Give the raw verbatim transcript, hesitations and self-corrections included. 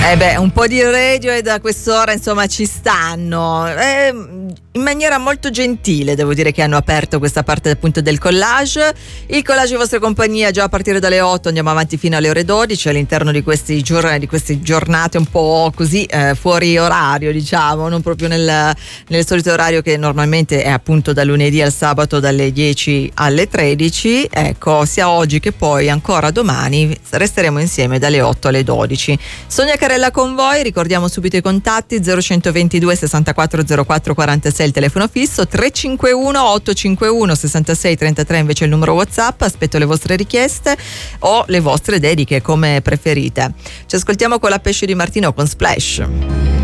Eh beh, un po' di radio e da quest'ora insomma ci stanno. Eh, in maniera molto gentile devo dire che hanno aperto questa parte appunto del collage. Il collage in vostra compagnia già a partire dalle otto, andiamo avanti fino alle ore dodici all'interno di questi giorni, di queste giornate un po' così eh, fuori orario, diciamo, non proprio nel, nel solito orario che normalmente è appunto dal lunedì al sabato dalle dieci alle tredici. Ecco, sia oggi che poi ancora domani resteremo insieme dalle otto alle dodici. Sonia Carella con voi, ricordiamo subito i contatti: zero centoventidue sessantaquattro zero quattro quarantasei il telefono fisso, tre cinque uno otto cinque uno sessantasei trentatré invece il numero WhatsApp. Aspetto le vostre richieste o le vostre dediche, come preferite. Ci ascoltiamo con La Pesce di Martino con Splash.